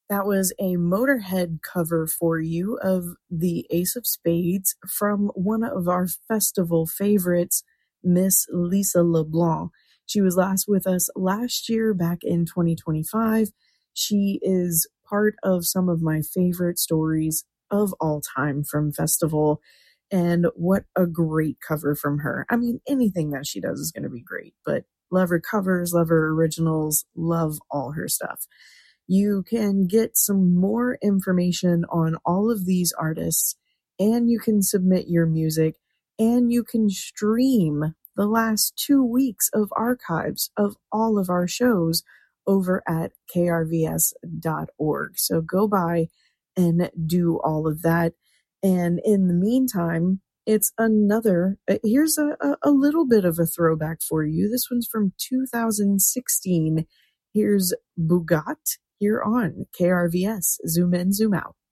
That was a Motorhead cover for you of the Ace of Spades from one of our festival favorites, Miss Lisa LeBlanc. She was last with us last year back in 2025. She is part of some of my favorite stories of all time from festival. And what a great cover from her. I mean, anything that she does is going to be great, but love her covers, love her originals, love all her stuff. You can get some more information on all of these artists, and you can submit your music, and you can stream the last 2 weeks of archives of all of our shows over at krvs.org. So go by and do all of that. And in the meantime, it's here's a little bit of a throwback for you. This one's from 2016. Here's Bugat here on KRVS. Zoom in, zoom out.